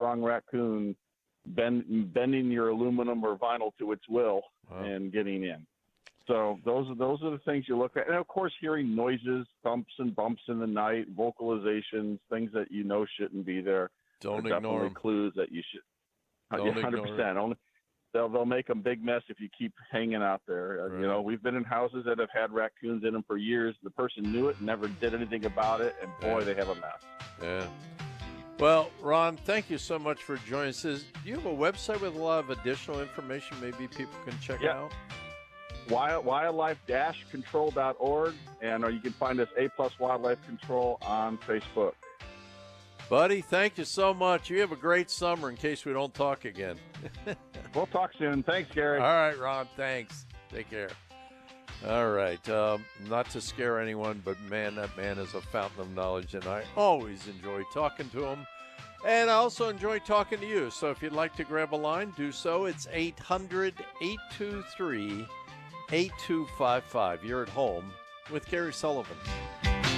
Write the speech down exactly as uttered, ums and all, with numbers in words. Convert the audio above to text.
strong raccoon bend, bending your aluminum or vinyl to its will Wow. and getting in. So those are those are the things you look at, and of course, hearing noises, thumps and bumps in the night, vocalizations, things that you know shouldn't be there. Don't are ignore definitely them. clues that you should. Don't one hundred ignore percent. Only they'll they'll make a big mess if you keep hanging out there. Uh, Right. You know, we've been in houses that have had raccoons in them for years. The person knew it, never did anything about it, and boy, Yeah. they have a mess. Yeah. Well, Ron, thank you so much for joining us. Do you have a website with a lot of additional information maybe people can check Yeah. out? Wild, wildlife dash control dot org, and or you can find us A Plus Wildlife Control on Facebook. Buddy, thank you so much. You have a great summer in case we don't talk again. We'll talk soon. Thanks, Gary. All right, Ron, thanks. Take care. All right. Um, not to scare anyone, but man, that man is a fountain of knowledge, and I always enjoy talking to him. And I also enjoy talking to you. So if you'd like to grab a line, do so. It's eight hundred, eight two three, eight two five five. You're at home with Gary Sullivan.